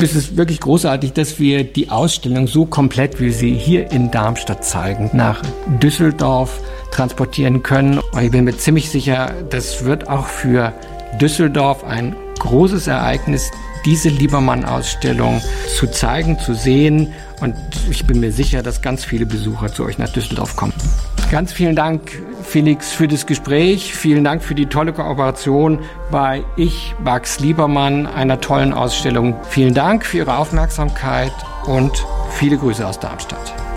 Es ist wirklich großartig, dass wir die Ausstellung so komplett, wie sie hier in Darmstadt zeigen, nach Düsseldorf transportieren können. Und ich bin mir ziemlich sicher, das wird auch für Düsseldorf ein großes Ereignis, diese Liebermann-Ausstellung zu zeigen, zu sehen. Und ich bin mir sicher, dass ganz viele Besucher zu euch nach Düsseldorf kommen. Ganz vielen Dank, Felix, für das Gespräch. Vielen Dank für die tolle Kooperation bei Max Liebermann, einer tollen Ausstellung. Vielen Dank für Ihre Aufmerksamkeit und viele Grüße aus Darmstadt.